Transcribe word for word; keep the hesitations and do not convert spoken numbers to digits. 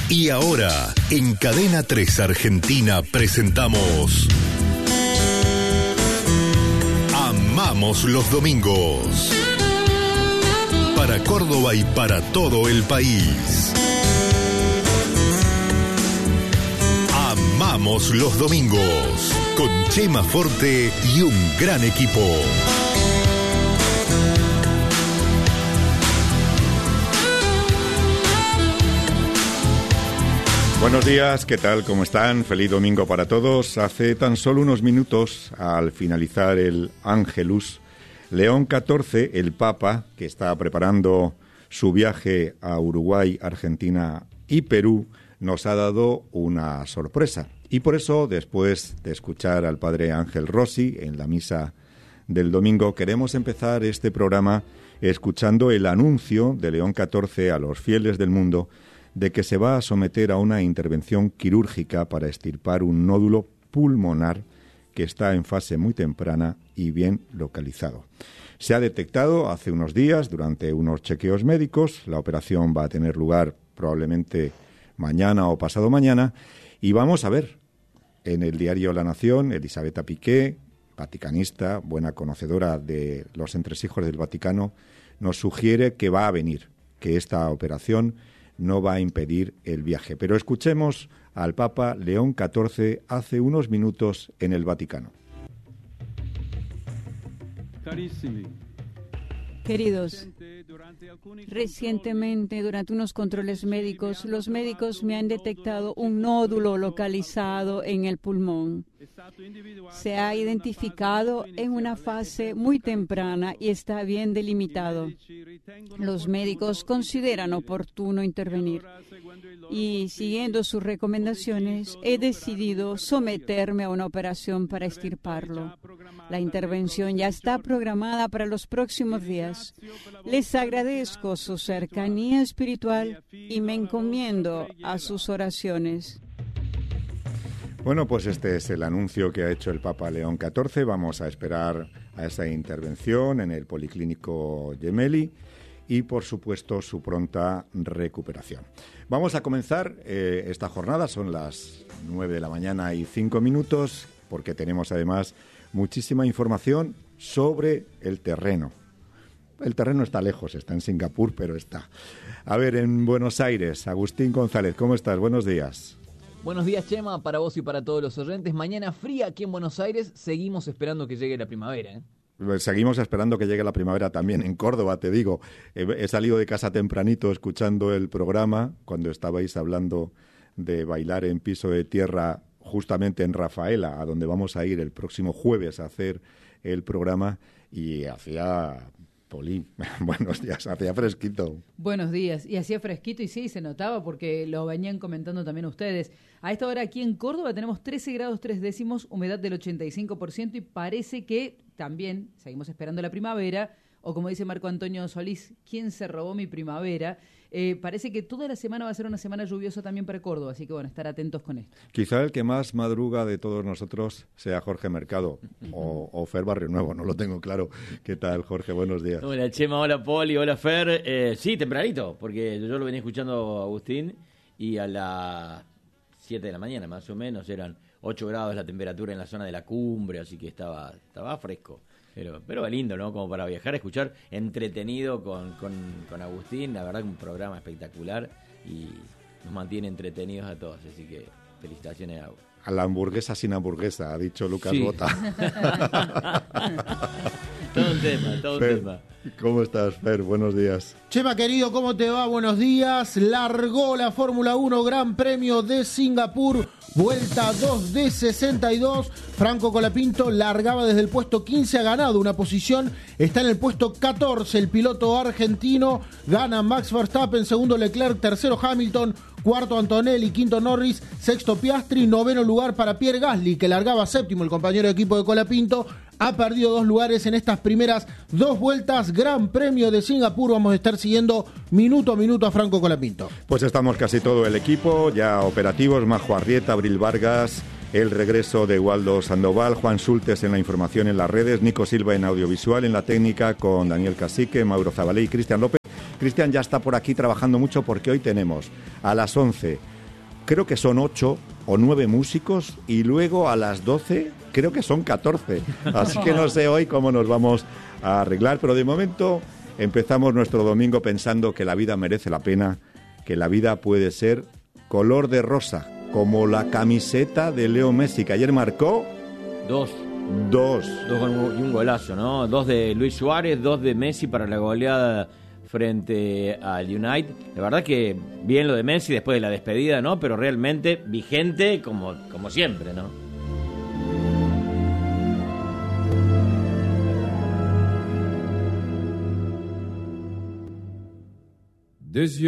Y ahora, en Cadena tres Argentina presentamos Amamos los Domingos. Para Córdoba y para todo el país. Amamos los Domingos. Con Chema Forte y un gran equipo. Buenos días, ¿qué tal? ¿Cómo están? Feliz domingo para todos. Hace tan solo unos minutos, al finalizar el Ángelus, León catorce, el Papa, que está preparando su viaje a Uruguay, Argentina y Perú, nos ha dado una sorpresa. Y por eso, después de escuchar al padre Ángel Rossi en la misa del domingo, queremos empezar este programa escuchando el anuncio de León catorce a los fieles del mundo de que se va a someter a una intervención quirúrgica para extirpar un nódulo pulmonar que está en fase muy temprana y bien localizado. Se ha detectado hace unos días durante unos chequeos médicos. La operación va a tener lugar probablemente mañana o pasado mañana. Y vamos a ver, en el diario La Nación, Elisabetta Piqué, vaticanista, buena conocedora de los entresijos del Vaticano, nos sugiere que va a venir, que esta operación no va a impedir el viaje. Pero escuchemos al Papa León catorce hace unos minutos en el Vaticano. Queridos, recientemente durante unos controles médicos, los médicos me han detectado un nódulo localizado en el pulmón. Se ha identificado en una fase muy temprana y está bien delimitado. Los médicos consideran oportuno intervenir y, siguiendo sus recomendaciones, he decidido someterme a una operación para extirparlo. La intervención ya está programada para los próximos días. Les agradezco su cercanía espiritual y me encomiendo a sus oraciones. Bueno, pues este es el anuncio que ha hecho el Papa León catorce. Vamos a esperar a esa intervención en el Policlínico Gemelli y, por supuesto, su pronta recuperación. Vamos a comenzar eh, esta jornada. Son las nueve de la mañana y cinco minutos, porque tenemos además muchísima información sobre el terreno. El terreno está lejos, está en Singapur, pero está. A ver, en Buenos Aires, Agustín González, ¿cómo estás? Buenos días. Buenos días, Chema, para vos y para todos los oyentes. Mañana fría aquí en Buenos Aires, seguimos esperando que llegue la primavera, ¿eh? Seguimos esperando que llegue la primavera también en Córdoba, te digo. He, he salido de casa tempranito escuchando el programa cuando estabais hablando de bailar en piso de tierra justamente en Rafaela, a donde vamos a ir el próximo jueves a hacer el programa, y hacía... Poli, buenos días, hacía fresquito. Buenos días, y hacía fresquito y sí, se notaba porque lo venían comentando también ustedes. A esta hora aquí en Córdoba tenemos trece grados tres décimos, humedad del ochenta y cinco por ciento y parece que también seguimos esperando la primavera, o como dice Marco Antonio Solís, ¿quién se robó mi primavera? Eh, parece que toda la semana va a ser una semana lluviosa también para Córdoba, así que bueno, estar atentos con esto. Quizá el que más madruga de todos nosotros sea Jorge Mercado o, o Fer Barrio Nuevo, no lo tengo claro. ¿Qué tal, Jorge? Buenos días. Hola, Chema, hola, Poli, hola, Fer. Eh, sí, tempranito, porque yo lo venía escuchando a Agustín y a las siete de la mañana, más o menos, eran ocho grados la temperatura en la zona de la cumbre, así que estaba, estaba fresco. Pero, pero va lindo, ¿no? Como para viajar, escuchar entretenido con, con, con Agustín. La verdad que un programa espectacular y nos mantiene entretenidos a todos. Así que felicitaciones a A la hamburguesa sin hamburguesa, ha dicho Lucas sí. Bota. Todo un tema, todo un Fer, tema. ¿Cómo estás, Fer? Buenos días. Chema, querido, ¿cómo te va? Buenos días. Largó la Fórmula uno Gran Premio de Singapur, vuelta dos de sesenta y dos. Franco Colapinto largaba desde el puesto quince, ha ganado una posición, está en el puesto catorce. El piloto argentino gana Max Verstappen, segundo Leclerc, tercero Hamilton, cuarto Antonelli, quinto Norris, sexto Piastri, noveno lugar para Pierre Gasly, que largaba séptimo, el compañero de equipo de Colapinto. Ha perdido dos lugares en estas primeras dos vueltas. Gran Premio de Singapur. Vamos a estar siguiendo minuto a minuto a Franco Colapinto. Pues estamos casi todo el equipo ya operativos. Majo Arrieta, Abril Vargas, el regreso de Waldo Sandoval, Juan Sultes en la información en las redes, Nico Silva en audiovisual, en la técnica con Daniel Cacique, Mauro Zabalé y Cristian López. Cristian ya está por aquí trabajando mucho porque hoy tenemos a las once creo que son ocho o nueve músicos y luego a las doce creo que son catorce. Así que no sé hoy cómo nos vamos a arreglar, pero de momento empezamos nuestro domingo pensando que la vida merece la pena, que la vida puede ser color de rosa, como la camiseta de Leo Messi, que ayer marcó Dos. dos. Dos con un- y un golazo, ¿no? Dos de Luis Suárez, dos de Messi para la goleada frente al United. La verdad que bien lo de Messi después de la despedida, ¿no? Pero realmente vigente como, como siempre, ¿no? Des yeux